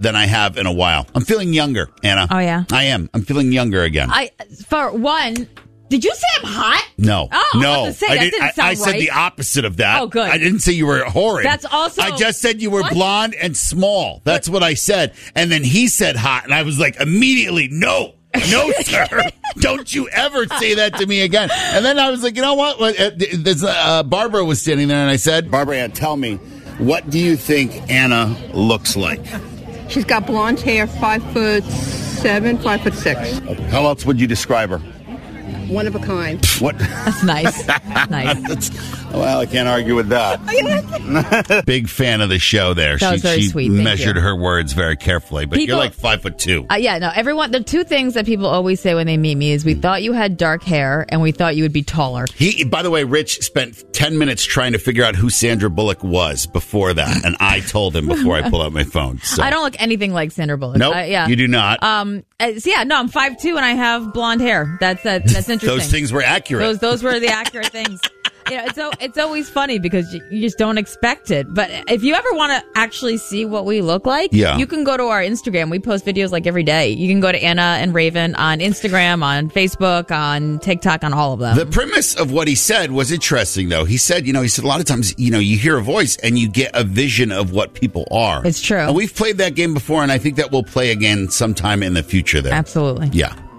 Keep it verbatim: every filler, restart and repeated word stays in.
than I have in a while. I'm feeling younger, Anna. Oh, yeah? I am. I'm feeling younger again. I For one, did you say I'm hot? No. Oh, I was no. about to say, I, that did, didn't I, sound I said right. the opposite of that. Oh, good. I didn't say you were horrid. That's also... I just said you were What? blonde and small. That's what I said. And then he said hot, and I was like, immediately, no. No, sir. Don't you ever say that to me again. And then I was like, you know what? What, uh, There's, uh, Barbara was standing there, and I said, Barbara Ann, tell me, what do you think Anna looks like? She's got blonde hair, five foot seven, five foot six. How else would you describe her? One of a kind. What? That's nice. That's nice. That's, well, I can't argue with that. Big fan of the show there. That she was very she sweet. Thank measured you. her words very carefully. But People- you're like five foot two. Uh, yeah, no, everyone, the two things that people always say when they meet me is we thought you had dark hair and we thought you would be taller. He, by the way, Rich spent ten minutes trying to figure out who Sandra Bullock was before that, and I told him before I pulled out my phone. So. I don't look anything like Sandra Bullock. Nope, I, yeah. you do not. Um, uh, so yeah, no, I'm five two and I have blonde hair. That's uh, that's interesting. Those things were accurate. Those those were the accurate things. You know, it's so it's always funny because you, you just don't expect it. But if you ever want to actually see what we look like, Yeah. you can go to our Instagram. We post videos like every day. You can go to Anna and Raven on Instagram, on Facebook, on TikTok, on all of them. The premise of what he said was interesting, though. He said, you know, he said a lot of times, you know, you hear a voice and you get a vision of what people are. It's true. And we've played that game before, and I think that we'll play again sometime in the future there. Absolutely. Yeah.